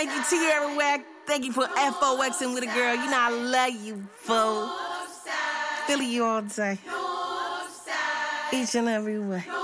Thank you, Tierra Whack. Thank you for FOXing with a girl. You know I love you, fool. Philly you all day. Each and every way.